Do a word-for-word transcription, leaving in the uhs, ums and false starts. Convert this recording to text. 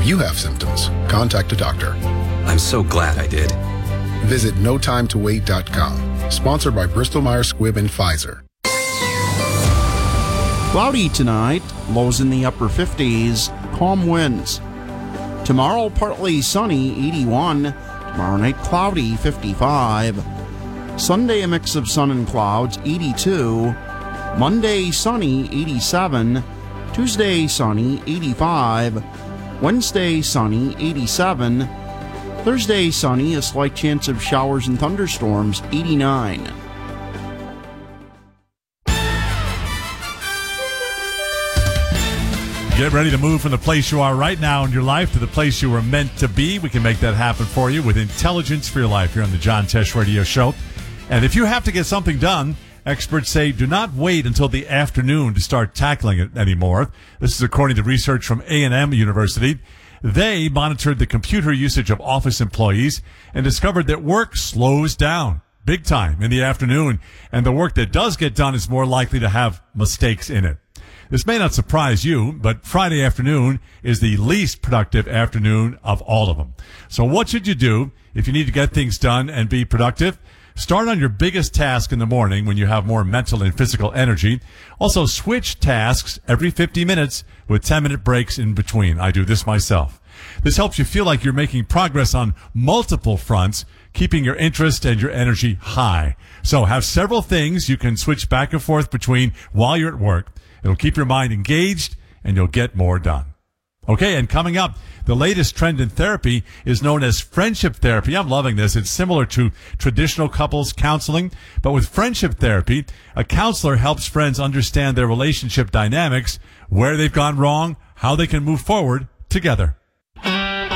you have symptoms, contact a doctor. I'm so glad I did. Visit no time to wait dot com. Sponsored by Bristol Myers Squibb and Pfizer. Cloudy tonight, lows in the upper fifties, calm winds. Tomorrow, partly sunny, eighty-one. Tomorrow night, cloudy, fifty-five. Sunday, a mix of sun and clouds, eighty-two. Monday, sunny, eighty-seven. Tuesday, sunny, eighty-five. Wednesday, sunny, eighty-seven. Thursday, sunny, a slight chance of showers and thunderstorms, eighty-nine. Get ready to move from the place you are right now in your life to the place you were meant to be. We can make that happen for you with Intelligence for Your Life here on the John Tesh Radio Show. And if you have to get something done, experts say do not wait until the afternoon to start tackling it anymore. This is according to research from A and M University. They monitored the computer usage of office employees and discovered that work slows down big time in the afternoon, and the work that does get done is more likely to have mistakes in it. This may not surprise you, but Friday afternoon is the least productive afternoon of all of them. So what should you do if you need to get things done and be productive? Start on your biggest task in the morning when you have more mental and physical energy. Also, switch tasks every fifty minutes with ten-minute breaks in between. I do this myself. This helps you feel like you're making progress on multiple fronts, keeping your interest and your energy high. So have several things you can switch back and forth between while you're at work. It'll keep your mind engaged, and you'll get more done. Okay, and coming up, the latest trend in therapy is known as friendship therapy. I'm loving this. It's similar to traditional couples counseling, but with friendship therapy, a counselor helps friends understand their relationship dynamics, where they've gone wrong, how they can move forward together.